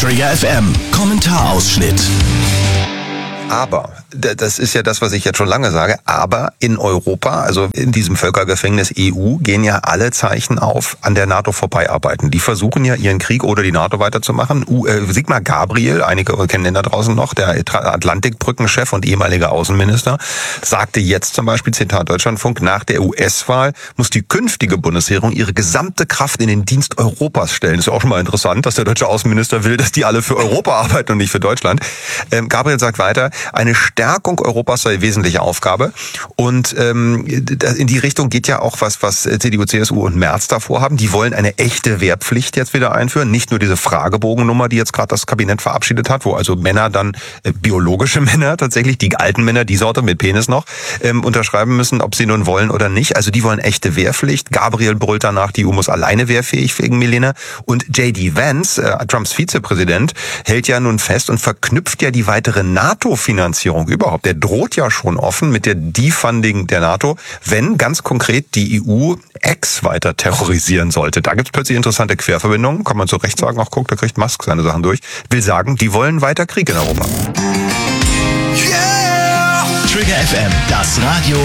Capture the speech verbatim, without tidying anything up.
Trigger F M Kommentarausschnitt. Aber, das ist ja das, was ich jetzt schon lange sage, aber in Europa, also in diesem Völkergefängnis E U, gehen ja alle Zeichen auf, an der NATO vorbeiarbeiten. Die versuchen ja ihren Krieg oder die NATO weiterzumachen. Sigmar Gabriel, einige kennen den da draußen noch, der Atlantikbrückenchef und ehemaliger Außenminister, sagte jetzt zum Beispiel, Zitat Deutschlandfunk, nach der U S-Wahl muss die künftige Bundesregierung ihre gesamte Kraft in den Dienst Europas stellen. Ist ja auch schon mal interessant, dass der deutsche Außenminister will, dass die alle für Europa arbeiten und nicht für Deutschland. Gabriel sagt weiter, eine Stärkung Europas sei wesentliche Aufgabe. Und ähm, in die Richtung geht ja auch was, was C D U, C S U und Merz davor haben. Die wollen eine echte Wehrpflicht jetzt wieder einführen. Nicht nur diese Fragebogennummer, die jetzt gerade das Kabinett verabschiedet hat, wo also Männer dann, äh, biologische Männer tatsächlich, die alten Männer, die Sorte mit Penis noch, ähm, unterschreiben müssen, ob sie nun wollen oder nicht. Also die wollen echte Wehrpflicht. Gabriel brüllt danach, die E U muss alleine wehrfähig wegen Milena. Und J D Vance, äh, Trumps Vizepräsident, hält ja nun fest und verknüpft ja die weitere NATO-Finanzierung überhaupt. Der droht ja schon offen mit der Defunding der NATO, wenn ganz konkret die E U Ex weiter terrorisieren sollte. Da gibt es plötzlich interessante Querverbindungen. Kann man zu Recht sagen, ach guck, da kriegt Musk seine Sachen durch. Will sagen, die wollen weiter Krieg in Europa. Yeah! Trigger F M, das Radio